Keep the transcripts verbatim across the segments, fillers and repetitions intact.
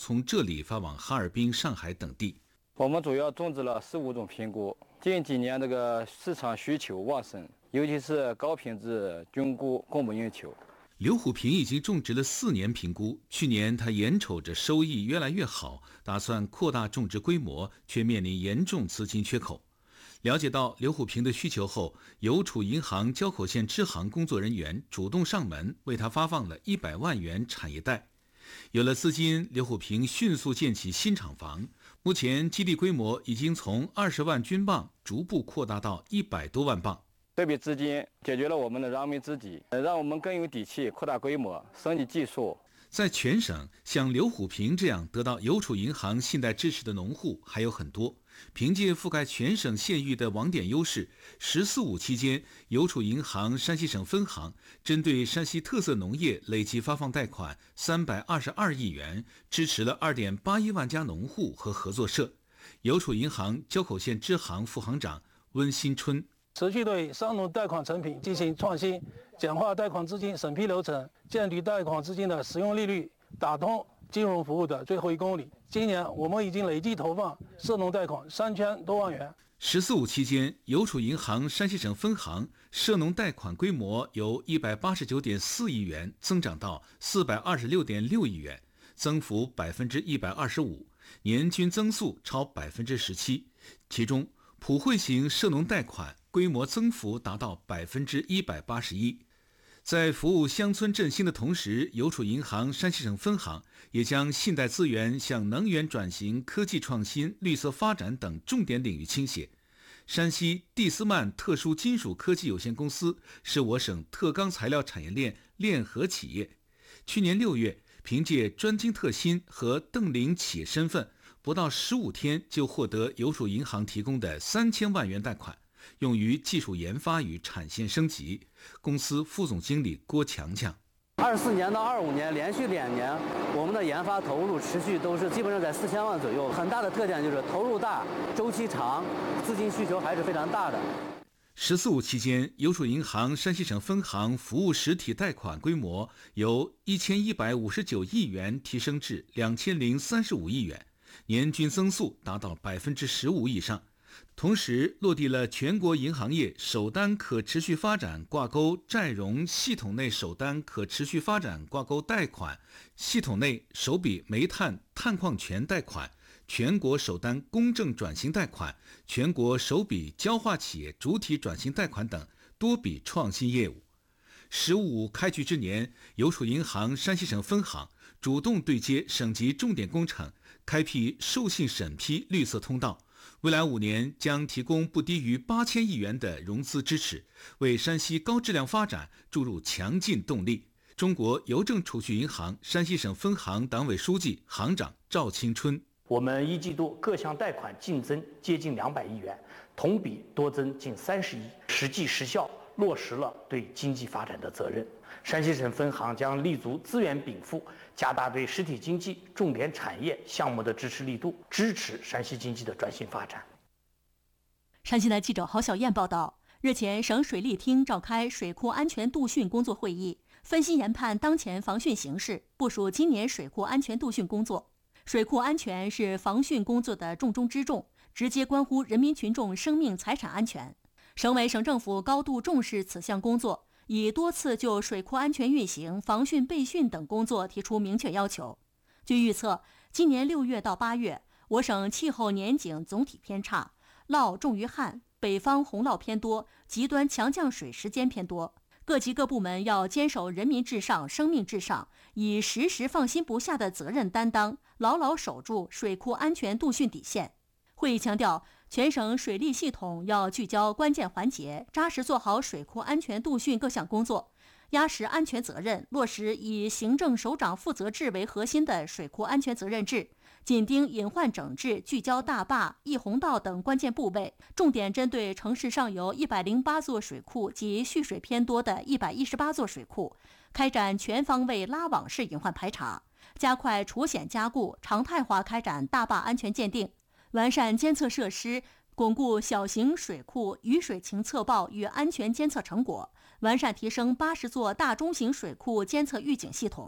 从这里发往哈尔滨、上海等地。 我们主要种植了十五种评估。近几年这个市场需求旺盛，尤其是高品质菌菇供不应求。 刘虎平已经种植了四年评估，去年他眼瞅着收益越来越好，打算扩大种植规模，却面临严重资金缺口。了解到刘虎平的需求后，邮储银行交口县支行工作人员主动上门，为他发放了一百万元产业贷。有了资金，刘虎平迅速建起新厂房，目前基地规模已经从二十万均磅逐步扩大到一百多万磅。 这笔资金解决了我们的燃眉之急，让我们更有底气扩大规模、升级技术。 在全省，像刘虎平这样得到邮储银行信贷支持的农户还有很多。凭借覆盖全省县域的网点优势，十四五期间，邮储银行山西省分行针对山西特色农业累计发放贷款三百二十二亿元，支持了二点八一万家农户和合作社。邮储银行交口县支行副行长温新春。 持续对商农贷款产品进行创新，简化贷款资金审批流程，降低贷款资金的使用利率，打通金融服务的最后一公里。今年我们已经累计投放涉农贷款三千多万元。 十四五期间，邮储银行山西省分行涉农贷款规模由一百八十九点四亿元增长到四百二十六点六亿元，增幅百分之一百二十五，年均增速超百分之十七。其中，普惠型涉农贷款规模增幅达到百分之一百八十一。在服务乡村振兴的同时，邮储银行山西省分行也将信贷资源向能源转型、科技创新、绿色发展等重点领域倾斜。山西蒂斯曼特殊金属科技有限公司是我省特钢材料产业链链合企业。去年六月，凭借专精特新和邓领企业身份，不到十五天就获得邮储银行提供的三千万元贷款，用于技术研发与产线升级。公司副总经理郭强强： 二四年到二五年连续两年，我们的研发投入持续都是基本上在四千万左右。很大的特点就是投入大、周期长，资金需求还是非常大的。 十四五期间，邮储银行山西省分行服务实体贷款规模由一千一百五十九亿元提升至两千零三十五亿元，年均增速达到百分之十五以上。同时落地了全国银行业首单可持续发展挂钩债融系统内首单可持续发展挂钩贷款、系统内首笔煤炭碳矿权贷款、全国首单公正转型贷款、全国首笔焦化企业主体转型贷款等多笔创新业务。十五开局之年，邮储银行山西省分行主动对接省级重点工程，开辟授信审批绿色通道。未来五年将提供不低于八千亿元的融资支持，为山西高质量发展注入强劲动力。中国邮政储蓄银行山西省分行党委书记、行长赵青春： 我们一季度各项贷款净增接近两百亿元，同比多增近三十亿，实际实效落实了对经济发展的责任。山西省分行将立足资源禀赋，加大对实体经济重点产业项目的支持力度，支持山西经济的转型发展。 山西台记者郝小燕报道，日前省水利厅召开水库安全度汛工作会议，分析研判当前防汛形势，部署今年水库安全度汛工作。水库安全是防汛工作的重中之重，直接关乎人民群众生命财产安全。省委省政府高度重视此项工作，已多次就水库安全运行、防汛备汛等工作提出明确要求。据预测，今年六月到八月，我省气候年景总体偏差，涝重于旱，北方洪涝偏多，极端强降水时间偏多。各级各部门要坚守人民至上、生命至上，以时时放心不下的责任担当，牢牢守住水库安全度汛底线。会议强调，全省水利系统要聚焦关键环节，扎实做好水库安全度汛各项工作，压实安全责任，落实以行政首长负责制为核心的水库安全责任制，紧盯隐患整治，聚焦大坝、溢洪道等关键部位，重点针对城市上游一百零八座水库及蓄水偏多的一百一十八座水库，开展全方位拉网式隐患排查，加快除险加固，常态化开展大坝安全鉴定，完善监测设施，巩固小型水库雨水情测报与安全监测成果，完善提升八十座大中型水库监测预警系统，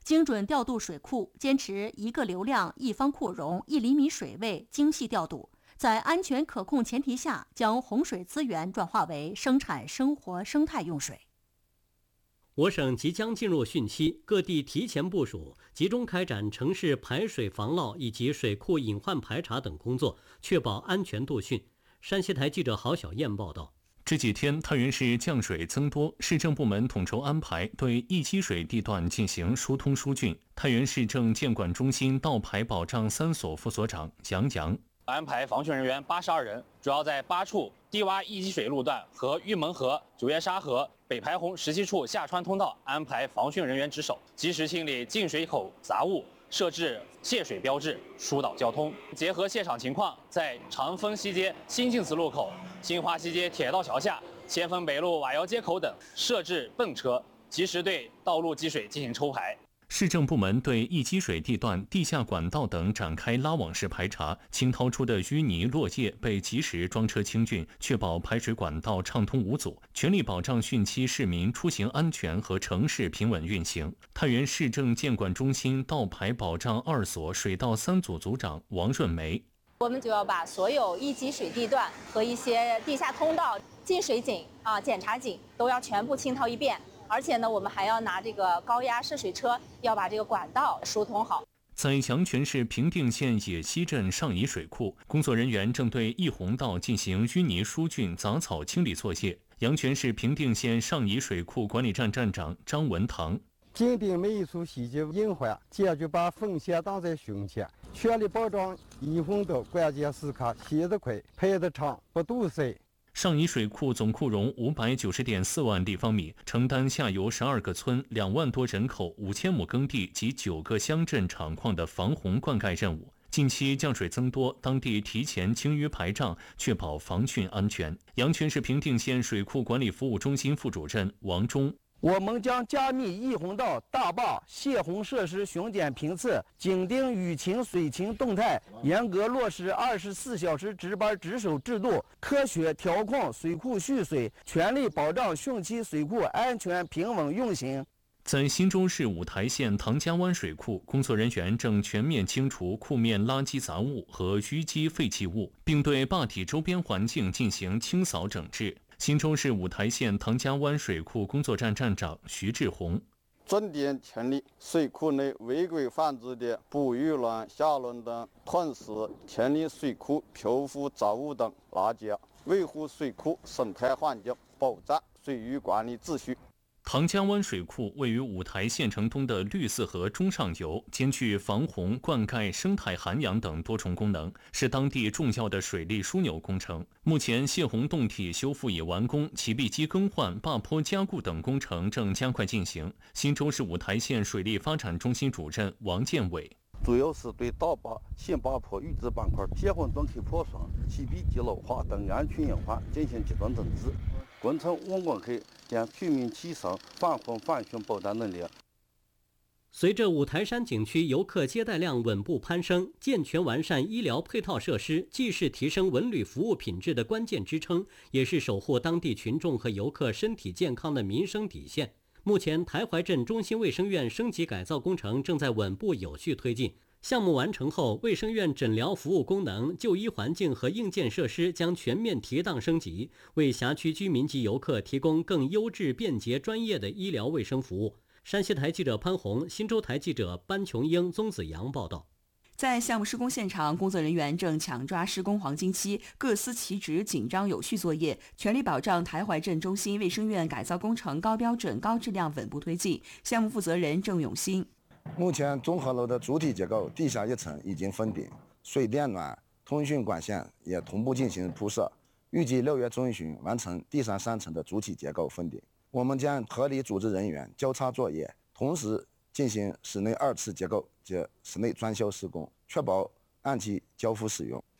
精准调度水库，坚持一个流量、一方扩容、一厘米水位精细调度，在安全可控前提下，将洪水资源转化为生产生活生态用水。 我省即将进入汛期，各地提前部署，集中开展城市排水防涝以及水库隐患排查等工作，确保安全度汛。山西台记者郝小燕报道。 这几天，太原市降水增多，市政部门统筹安排对易积水地段进行疏通疏浚。太原市政监管中心道排保障三所副所长杨洋安排防汛人员八十二人，主要在八处低洼易积水路段和玉门河、九月沙河、北排洪十七处下穿通道安排防汛人员值守，及时清理进水口杂物，设置泄水标志，疏导交通。结合现场情况，在长风西街新镜子路口、新华西街铁道桥下、先锋北路瓦窑街口等设置泵车，及时对道路积水进行抽排。 市政部门对易积水地段、地下管道等展开拉网式排查，清掏出的淤泥落叶被及时装车清运，确保排水管道畅通无阻，全力保障汛期市民出行安全和城市平稳运行。太原市政监管中心道排保障二所水道三组组长王润梅： 我们就要把所有易积水地段和一些地下通道、进水井啊、检查井都要全部清掏一遍。而且呢，我们还要拿这个高压涉水车，要把这个管道疏通好。 在阳泉市平定县野溪镇上乙水库，工作人员正对易洪道进行淤泥疏浚、杂草清理作业。阳泉市平定县上乙水库管理站站长张文堂： 鉴定每一处细节隐患，坚决把风险挡在胸前，全力保障易洪道关键时刻卸得快、排得长，不堵塞。 上乙水库总库容五百九十点四万立方米，承担下游十二个村、两万多人口、五千亩耕地及九个乡镇厂矿的防洪灌溉任务。近期降水增多，当地提前清淤排障，确保防汛安全。阳泉市平定县水库管理服务中心副主任王忠： 我们将加密易洪道大坝泄洪设施巡检频次，紧盯雨情水情动态，严格落实二十四小时值班值守制度，科学调控水库蓄水，全力保障汛期水库安全平稳运行。 在新州市五台县唐家湾水库，工作人员正全面清除库面垃圾杂物和淤积废弃物，并对坝体周边环境进行清扫整治。新州市五台县唐家湾水库工作站站长徐志宏： 重点清理水库内违规放置的捕鱼卵、下卵等，同时清理水库漂浮杂物等垃圾，维护水库生态环境，保障水域管理秩序。 唐家湾水库位于五台县城东的绿泗河中上游，兼具防洪、灌溉、生态涵养等多重功能，是当地重要的水利枢纽工程。目前泄洪洞体修复已完工，起闭机更换、坝坡加固等工程正加快进行。新州市五台县水利发展中心主任王建伟： 主要是对道坝、县坝坡预制板块、泄洪洞体破损、起闭机老化等安全隐患进行集中整治，工程完工后将全面提升防洪防汛保障能力。 随着五台山景区游客接待量稳步攀升，健全完善医疗配套设施既是提升文旅服务品质的关键支撑，也是守护当地群众和游客身体健康的民生底线。目前，台怀镇中心卫生院升级改造工程正在稳步有序推进。项目完成后，卫生院诊疗服务功能、就医环境和硬件设施将全面提档升级，为辖区居民及游客提供更优质、便捷、专业的医疗卫生服务。山西台记者潘红，新州台记者班琼英、宗子阳报道。 在项目施工现场，工作人员正抢抓施工黄金期，各司其职，紧张有序作业，全力保障台怀镇中心卫生院改造工程高标准、高质量稳步推进。项目负责人郑永新： 目前综合楼的主体结构地下一层已经封顶，水电暖、通讯管线也同步进行铺设，预计六月中旬完成地上三层的主体结构封顶。我们将合理组织人员交叉作业，同时进行室内二次结构及室内装修施工，确保按期交付使用。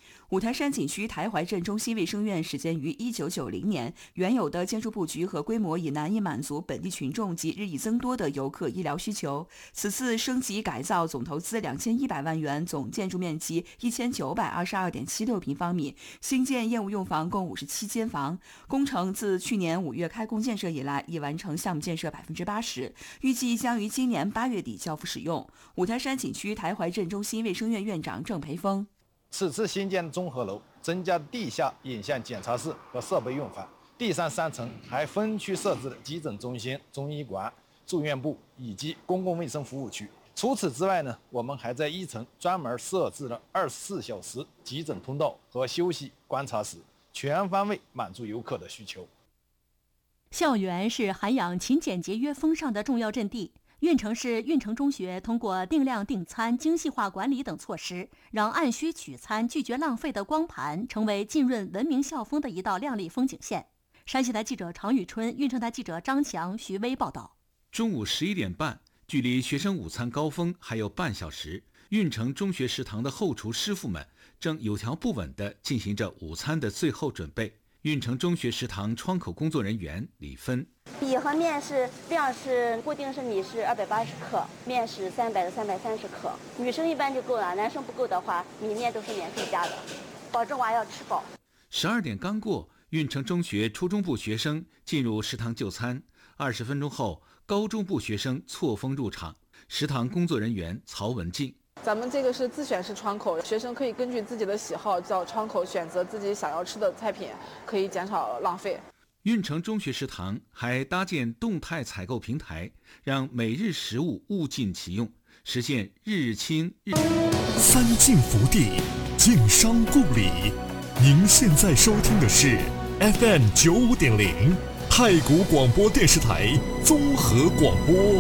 五台山景区台怀镇中心卫生院始建于一九九零年，原有的建筑布局和规模已难以满足本地群众及日益增多的游客医疗需求。此次升级改造总投资两千一百万元，总建筑面积一千九百二十二点七六平方米，新建业务用房共五十七间房。工程自去年五月开工建设以来，已完成项目建设百分之八十，预计将于今年八月底交付使用。五台山景区台怀镇中心卫生院院长郑培峰。 此次新建的综合楼增加地下影像检查室和设备用房，地上三层还分区设置了急诊中心、中医馆、住院部以及公共卫生服务区。除此之外呢，我们还在一层专门设置了二十四小时急诊通道和休息观察室，全方位满足游客的需求。 校园是涵养勤俭节约风尚的重要阵地。运城市运城中学通过定量订餐、精细化管理等措施，让按需取餐、拒绝浪费的光盘成为浸润文明校风的一道亮丽风景线。山西台记者常宇春、运城台记者张强、徐威报道。 中午十一点半，距离学生午餐高峰还有半小时，运城中学食堂的后厨师傅们正有条不紊地进行着午餐的最后准备。运城中学食堂窗口工作人员李芬： 米和面是量是固定是米是二百八十克，面是三百到三百三十克。女生一般就够了，男生不够的话，米面都是免费加的，保证娃要吃饱。 十二点刚过，运城中学初中部学生进入食堂就餐。二十分钟后，高中部学生错峰入场。食堂工作人员曹文静： 咱们这个是自选式窗口，学生可以根据自己的喜好到窗口选择自己想要吃的菜品，可以减少浪费。 运城中学食堂还搭建动态采购平台，让每日食物物尽其用，实现日日清日。 三晋福地，晋商故里。您现在收听的是 F M 九五点零太谷广播电视台综合广播。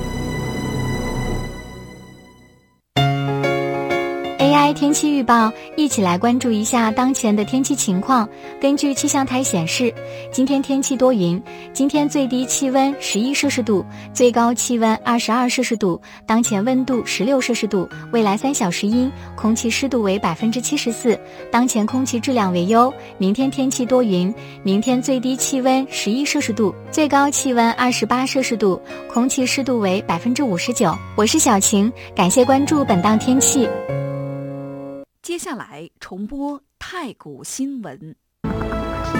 A I 天气预报，一起来关注一下当前的天气情况。根据气象台显示，今天天气多云，今天最低气温十一摄氏度，最高气温二十二摄氏度，当前温度十六摄氏度。未来三小时阴，空气湿度为百分之七十四，当前空气质量为优。明天天气多云，明天最低气温十一摄氏度，最高气温二十八摄氏度，空气湿度为百分之五十九。我是小晴，感谢关注本档天气。 接下来重播太谷新闻。